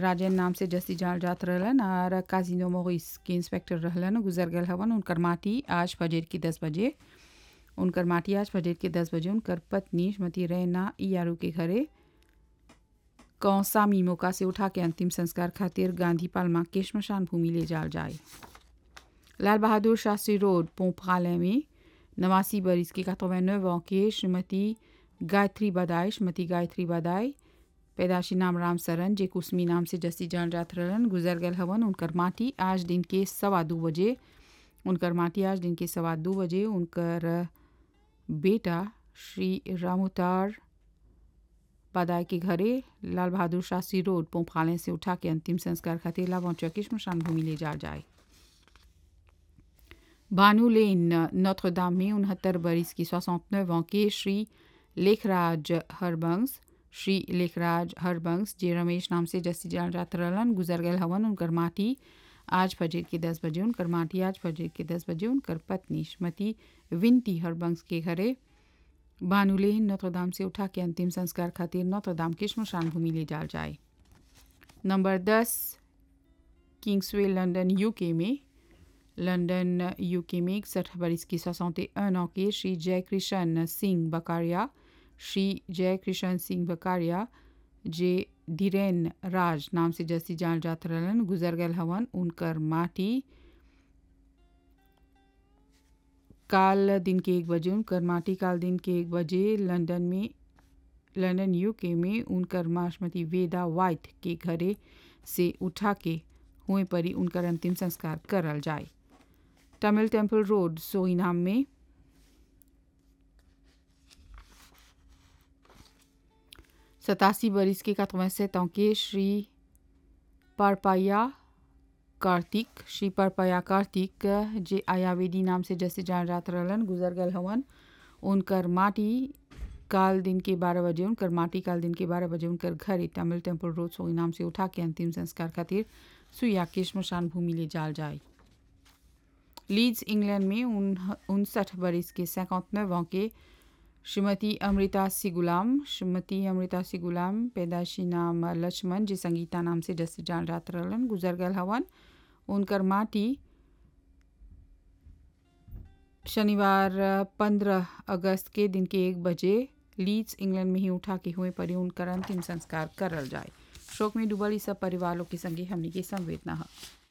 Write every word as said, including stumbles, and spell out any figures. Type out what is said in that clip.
राजन नाम से जस्ती जाल जात रहलन और काजिनो मोरिस के इंस्पेक्टर रहलन, गुजर गए हवन। उनकर माटी आज फजर की दस बजे उनकर माटी आज फजर के दस बजे उनकर पत्नी श्रीमती रैना इयारू के घरे कौसामी मौका से उठा के अंतिम संस्कार खातिर गांधी पालमा के श्मशान भूमि ले जाल जाए। लाल बहादुर शास्त्री रोड पोंपराले में नवासी बरिस की नौ के श्रीमती गायत्री बदाई श्रीमती गायत्री बदाई पैदाशी नाम राम सरन जे कुसमी नाम से जस्ती जान जात रहलन, गुजर गए हवन। उनकर माटी आज दिन के सवा दो बजे उनकर माटी आज दिन के सवा दो बजे उनकर बेटा श्री रामोतार बदाई के घरे लाल बहादुर शास्त्री रोड पोंपराले से उठा के अंतिम संस्कार खातिर लावंचुआ की श्मशान भूमि ले जा जाए। भानु लेन नोत्र दाम में उनहत्तर बरिस की नौ के श्री लेखराज हरबंश श्री लेखराज हरबंश जे रमेश नाम से जस्ती जान जात रहलन, गुजर गए हवन। उनकर माटी आज फजर के दस बजे उनकर माटी आज फजर के दस बजे उनकर पत्नी श्रीमती विनती हरबंश के घरे बानुलेन नोत्रदाम से उठा के अंतिम संस्कार खातिर नोत्रदाम की श्मशान भूमि ले जाल जाए। नंबर दस किंग्सवे लंदन यूके में लंदन यूके में इकसठ बरिस की सौसौते नौ के श्री जयकृष्ण सिंह बकारिया श्री जयकृष्ण सिंह बकारिया जे धीरेन राज नाम से जस्ती जान जात रहलन, गुजर गए हवन। उनकर माटी काल दिन के एक बजे उनकर माटी काल दिन के एक बजे लंदन में लंदन यूके में उनकर मां श्रीमती वेदा वाइट के घरे से उठा के हुए परी उनकर अंतिम संस्कार करल जाए। तमिल टेम्पल रोड सोईनाम में सतासी बरिस के सत्तासी के श्री पारपाया कार्तिक श्री पारपाया कार्तिक जे आयावेदी नाम से जैसे जान जात रहलन, गुजर गए हवन। उनकर माटी काल दिन के बारह बजे उनकर माटी काल दिन के बारह बजे उनकर घर तमिल टेम्पल रोड सोई नाम से उठा के अंतिम संस्कार खातिर सुइया के श्मशान भूमि ले जाल जाए। लीड्स इंग्लैंड में उनसठ बरिस के नौ के श्रीमती अमृता सिगुलाम श्रीमती अमृता सिगुलाम पैदाशी नाम लक्ष्मण जे संगीता नाम से जस्ती जान जात रहलन, गुजर गए हवन। उनकर माटी शनिवार पंद्रह अगस्त के दिन के एक बजे लीड्स इंग्लैंड में ही उठा के हुए परी उनकर अंतिम संस्कार करल जाए। शोक में डूबल सब परिवारों के संगे हमने की संवेदना है।